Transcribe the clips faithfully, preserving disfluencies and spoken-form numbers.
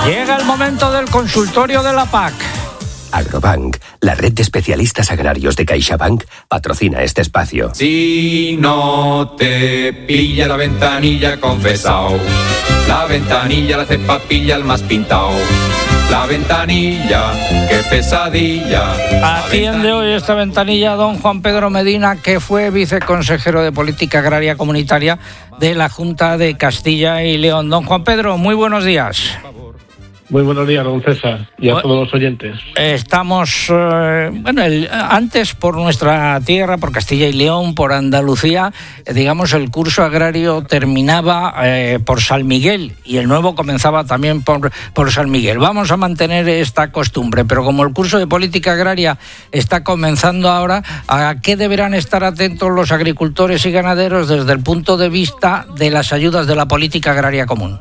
Llega el momento del consultorio de la P A C. Agrobank, la red de especialistas agrarios de CaixaBank, patrocina este espacio. Si no te pilla la ventanilla, confesao. La ventanilla la hace papilla el más pintao. La ventanilla, qué pesadilla. Atiende hoy esta ventanilla don Juan Pedro Medina, que fue viceconsejero de Política Agraria Comunitaria de la Junta de Castilla y León. Don Juan Pedro, muy buenos días. Muy buenos días, don César, y a todos los oyentes. Estamos, eh, bueno, el, antes por nuestra tierra, por Castilla y León, por Andalucía, eh, digamos, el curso agrario terminaba eh, por San Miguel y el nuevo comenzaba también por, por San Miguel. Vamos a mantener esta costumbre, pero como el curso de política agraria está comenzando ahora, ¿a qué deberán estar atentos los agricultores y ganaderos desde el punto de vista de las ayudas de la política agraria común?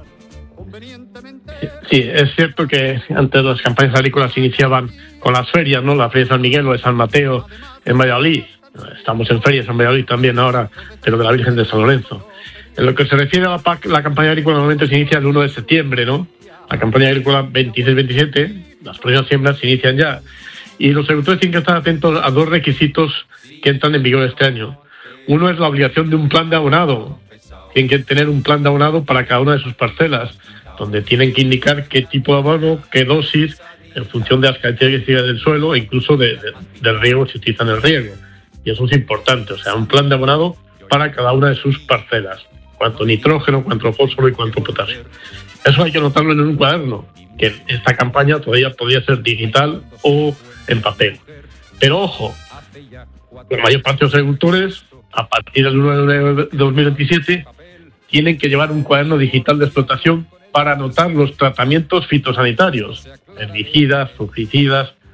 Sí, es cierto que antes las campañas agrícolas se iniciaban con las ferias, ¿no? La Feria de San Miguel o de San Mateo en Valladolid. Estamos en ferias en Valladolid también ahora, pero de la Virgen de San Lorenzo. En lo que se refiere a la P A C, la campaña agrícola normalmente se inicia el uno de septiembre, ¿no? La campaña agrícola veintiséis veintisiete, las próximas siembras se inician ya. Y los agricultores tienen que estar atentos a dos requisitos que entran en vigor este año. Uno es la obligación de un plan de abonado. Tienen que tener un plan de abonado para cada una de sus parcelas, donde tienen que indicar qué tipo de abono, qué dosis, en función de las características del suelo e incluso de, de, del riego, si utilizan el riego. Y eso es importante, o sea, un plan de abonado para cada una de sus parcelas, cuánto nitrógeno, cuánto fósforo y cuánto potasio. Eso hay que anotarlo en un cuaderno, que esta campaña todavía podría ser digital o en papel. Pero ojo, la mayor parte de los agricultores, a partir del uno de enero de dos mil veintisiete, tienen que llevar un cuaderno digital de explotación para anotar los tratamientos fitosanitarios, herbicidas, fungicidas,